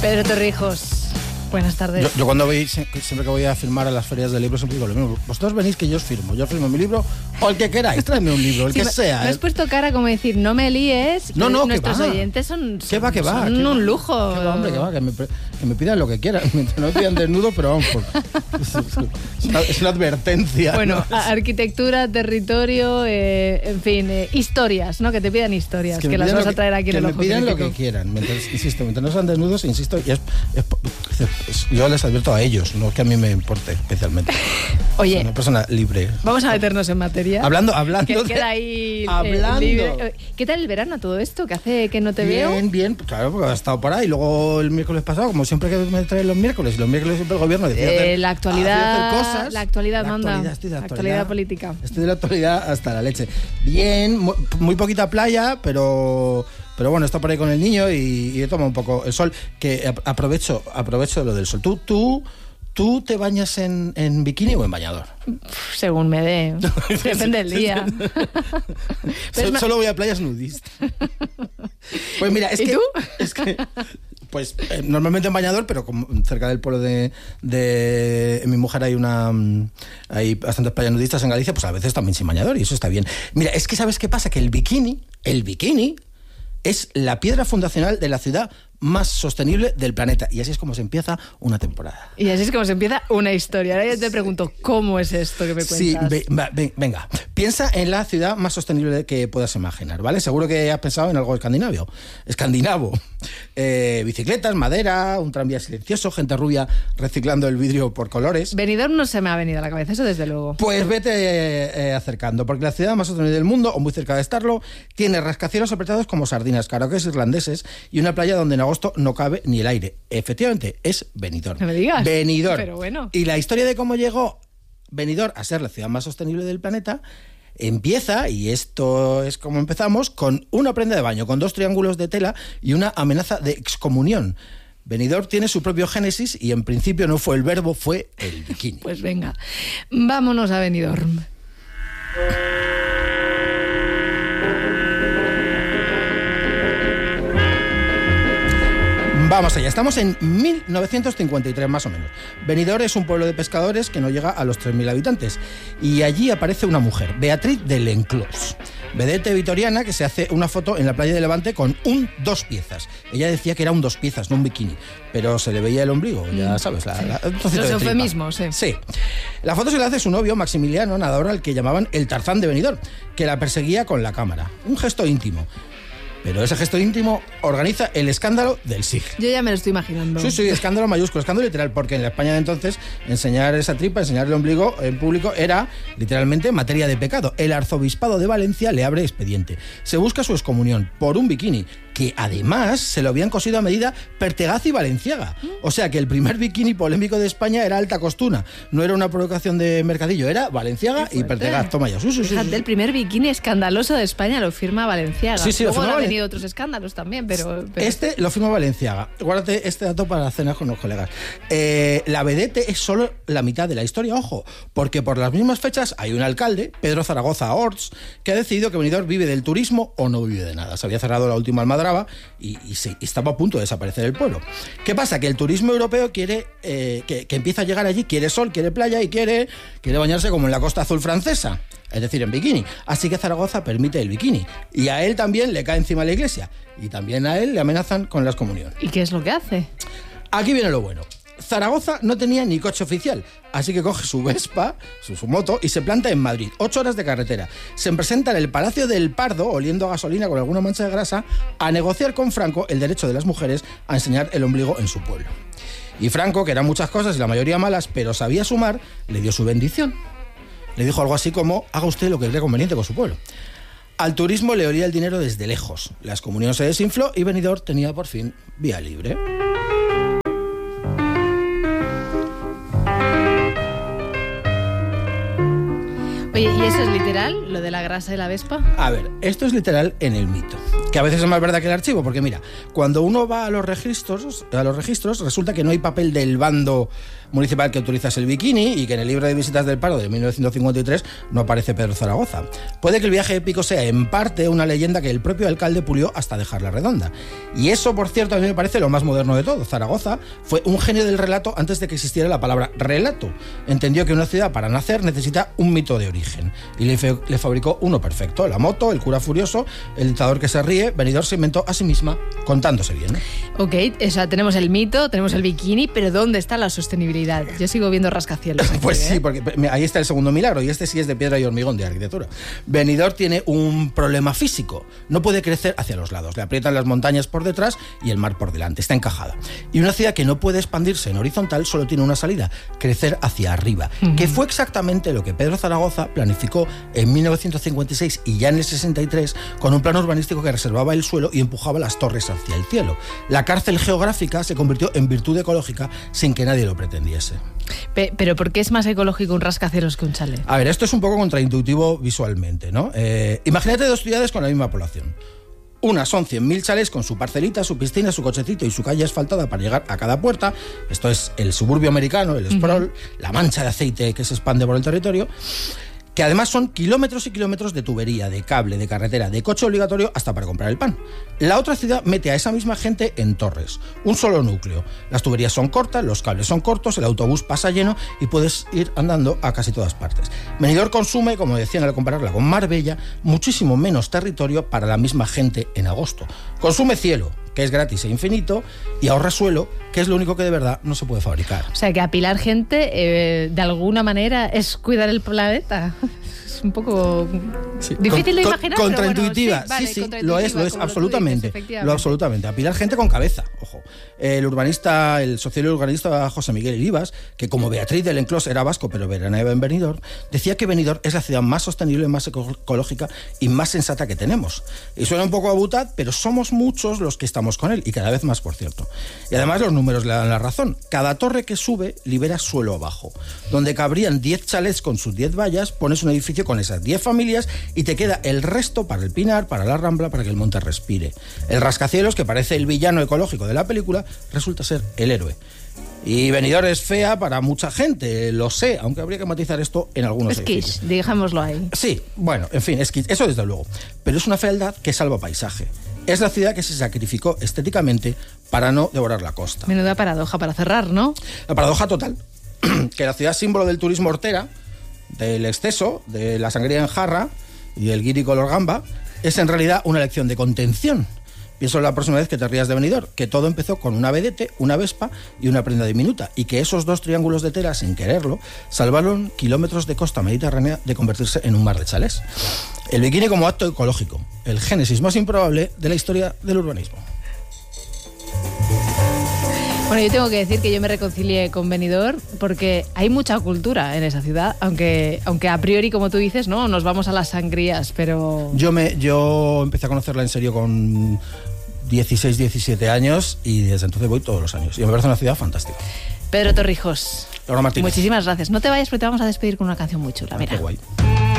Pedro Torrijos, buenas tardes. Yo cuando voy, siempre que voy a firmar a las ferias de libros, siempre digo lo mismo. Vosotros venís que yo os firmo. Yo firmo mi libro o el que queráis. Tráeme un libro, el que sea. Me has puesto cara como decir, no me líes. No, nuestros que va. oyentes son Son un lujo. Que va, hombre, que me pidan lo que quieran. No me pidan desnudo, pero vamos. Es una advertencia. Bueno, ¿no? Arquitectura, territorio, en fin, historias, ¿no? Que te pidan historias, que las vas a traer aquí en el Ojo Crítico. Que me pidan lo que quieran. Mientras no sean desnudos, insisto, yo les advierto a ellos, no que a mí me importe especialmente. Oye, soy una persona libre. Vamos a meternos en materia. Hablando que queda ahí libre. ¿Qué tal el verano todo esto? ¿Que hace que no te veo? Bien, claro, porque he estado por ahí. Luego el miércoles pasado, como siempre que me traen los miércoles, y los miércoles siempre el gobierno decía hacer la actualidad cosas. La actualidad manda. La actualidad política. Estoy de la actualidad hasta la leche. Bien, muy poquita playa, pero bueno, estoy por ahí con el niño y he tomado un poco el sol, que aprovecho de lo del sol. ¿Tú te bañas en bikini o en bañador? Según me dé. Depende del día. Solo voy a playas nudistas. Pues mira, ¿Y tú? Pues normalmente en bañador, pero como cerca del pueblo de mi mujer hay bastantes playas nudistas en Galicia, pues a veces también sin bañador y eso está bien. Mira, es que ¿sabes qué pasa? Que el bikini es la piedra fundacional de la ciudad más sostenible del planeta. Y así es como se empieza una temporada. Y así es como se empieza una historia. Ahora yo te pregunto, ¿cómo es esto que me cuentas? Sí, venga. Piensa en la ciudad más sostenible que puedas imaginar, ¿vale? Seguro que has pensado en algo escandinavo. Bicicletas, madera, un tranvía silencioso, gente rubia reciclando el vidrio por colores. Benidorm no se me ha venido a la cabeza, eso desde luego. Pues vete acercando, porque la ciudad más sostenible del mundo, o muy cerca de estarlo, tiene rascacielos apretados como sardinas, karaokes irlandeses y una playa donde en agosto no cabe ni el aire. Efectivamente, es Benidorm. No me digas. Benidorm. Pero bueno. Y la historia de cómo llegó Benidorm a ser la ciudad más sostenible del planeta empieza, y esto es como empezamos, con una prenda de baño, con 2 triángulos de tela y una amenaza de excomunión. Benidorm tiene su propio génesis y en principio no fue el verbo, fue el bikini. Pues venga, vámonos a Benidorm. Vamos allá, estamos en 1953 más o menos. Benidorm es un pueblo de pescadores que no llega a los 3.000 habitantes. Y allí aparece una mujer, Beatriz de L'Enclos, vedette vitoriana que se hace una foto en la playa de Levante con un 2 piezas. Ella decía que era un 2 piezas, no un bikini, pero se le veía el ombligo, ya sabes. Los eufemismos, sí. La foto se la hace su novio, Maximiliano, nadador al que llamaban el Tarzán de Benidorm, que la perseguía con la cámara. Un gesto íntimo. Pero ese gesto íntimo organiza el escándalo del siglo. Yo ya me lo estoy imaginando. Sí, escándalo mayúsculo, escándalo literal, porque en la España de entonces enseñar esa tripa, enseñar el ombligo en público era literalmente materia de pecado. El arzobispado de Valencia le abre expediente. Se busca su excomunión por un bikini que además se lo habían cosido a medida Pertegaz y Valenciaga. O sea que el primer bikini polémico de España era alta costura. No era una provocación de mercadillo, era Valenciaga y Pertegaz. Toma ya. Fíjate, el primer bikini escandaloso de España lo firma Valenciaga. Sí, Luego han venido otros escándalos también, pero... Este lo firma Valenciaga. Guárdate este dato para cenar con los colegas. La vedette es solo la mitad de la historia, ojo, porque por las mismas fechas hay un alcalde, Pedro Zaragoza Orts, que ha decidido que Benidorm vive del turismo o no vive de nada. Se había cerrado la última Almadraba y estaba a punto de desaparecer el pueblo. ¿Qué pasa? Que el turismo europeo quiere que empieza a llegar allí, quiere sol, quiere playa y quiere bañarse como en la Costa Azul francesa, es decir, en bikini. Así que Zaragoza permite el bikini. Y a él también le cae encima la iglesia. Y también a él le amenazan con la excomunión. ¿Y qué es lo que hace? Aquí viene lo bueno. Zaragoza no tenía ni coche oficial, así que coge su Vespa, su moto, y se planta en Madrid. 8 horas de carretera. Se presenta en el Palacio del Pardo, oliendo a gasolina con alguna mancha de grasa, a negociar con Franco el derecho de las mujeres a enseñar el ombligo en su pueblo. Y Franco, que eran muchas cosas y la mayoría malas, pero sabía sumar, le dio su bendición. Le dijo algo así como: haga usted lo que crea conveniente con su pueblo. Al turismo le olía el dinero desde lejos. La excomunión se desinfló y Benidorm tenía por fin vía libre. Oye, ¿y eso es literal, lo de la grasa y la Vespa? A ver, esto es literal en el mito. que a veces es más verdad que el archivo, porque mira, cuando uno va a los registros resulta que no hay papel del bando municipal que autorizase el bikini y que en el libro de visitas del paro de 1953 no aparece Pedro Zaragoza. Puede que el viaje épico sea en parte una leyenda que el propio alcalde pulió hasta dejarla redonda. Y eso, por cierto, a mí me parece lo más moderno de todo. Zaragoza fue un genio del relato antes de que existiera la palabra relato. Entendió que una ciudad para nacer necesita un mito de origen y le fabricó uno perfecto. La moto, el cura furioso, el dictador que se ríe. Benidorm se inventó a sí misma contándose bien. Ok, o sea, tenemos el mito, tenemos el bikini, pero ¿dónde está la sostenibilidad? Yo sigo viendo rascacielos aquí, Pues sí, porque ahí está el segundo milagro, y este sí es de piedra y hormigón, de arquitectura. Benidorm tiene un problema físico. No puede crecer hacia los lados. Le aprietan las montañas por detrás y el mar por delante. Está encajada. Y una ciudad que no puede expandirse en horizontal solo tiene una salida: crecer hacia arriba. Que fue exactamente lo que Pedro Zaragoza planificó en 1956 y ya en el 63 con un plan urbanístico que reservaba el suelo y empujaba las torres hacia el cielo. La cárcel geográfica se convirtió en virtud ecológica sin que nadie lo pretendiese. Pero ¿por qué es más ecológico un rascacielos que un chalet? A ver, esto es un poco contraintuitivo visualmente, ¿no? Imagínate dos ciudades con la misma población. Una son 100.000 chalets con su parcelita, su piscina, su cochecito y su calle asfaltada para llegar a cada puerta. Esto es el suburbio americano, el sprawl, la mancha de aceite que se expande por el territorio, que además son kilómetros y kilómetros de tubería, de cable, de carretera, de coche obligatorio hasta para comprar el pan. La otra ciudad mete a esa misma gente en torres, un solo núcleo. Las tuberías son cortas, los cables son cortos, el autobús pasa lleno y puedes ir andando a casi todas partes. Benidorm consume, como decían al compararla con Marbella, muchísimo menos territorio para la misma gente en agosto. Consume cielo, que es gratis e infinito, y ahorra suelo, que es lo único que de verdad no se puede fabricar. O sea, que apilar gente, de alguna manera, es cuidar el planeta. Es un poco difícil de imaginar, contraintuitiva. Pero bueno, sí, lo es, absolutamente. Dices, Lo absolutamente. Apilar gente con cabeza, ojo. El sociólogo urbanista José Miguel Iribas, que como Beatriz del Enclós era vasco pero veraneaba en Benidorm, decía que Benidorm es la ciudad más sostenible, más ecológica y más sensata que tenemos. Y suena un poco a butad, pero somos muchos los que estamos con él, y cada vez más, por cierto. Y además los números le dan la razón. Cada torre que sube libera suelo abajo. Donde cabrían 10 chalets con sus 10 vallas, pones un edificio con esas 10 familias y te queda el resto para el Pinar, para la Rambla, para que el monte respire. El rascacielos, que parece el villano ecológico de la película, resulta ser el héroe. Y Benidorm es fea para mucha gente, lo sé, aunque habría que matizar esto en algunos edificios. Es kitsch, dejémoslo ahí. Sí, bueno, en fin, es kitsch, eso desde luego. Pero es una fealdad que salva paisaje. Es la ciudad que se sacrificó estéticamente para no devorar la costa. Menuda paradoja para cerrar, ¿no? La paradoja total, que la ciudad símbolo del turismo hortera, del exceso, de la sangría en jarra y el guiri color gamba, es en realidad una lección de contención. Pienso la próxima vez que te rías de Benidorm, que todo empezó con una vedette, una Vespa y una prenda diminuta, y que esos dos triángulos de tela, sin quererlo, salvaron kilómetros de costa mediterránea de convertirse en un mar de chalés. El bikini como acto ecológico, el génesis más improbable de la historia del urbanismo. Bueno, yo tengo que decir que yo me reconcilié con Benidorm porque hay mucha cultura en esa ciudad, aunque a priori, como tú dices, no nos vamos a las sangrías, pero... Yo empecé a conocerla en serio con 16, 17 años y desde entonces voy todos los años. Y me parece una ciudad fantástica. Pedro Torrijos, Laura Martínez. Muchísimas gracias. No te vayas porque te vamos a despedir con una canción muy chula. Mira. Qué guay.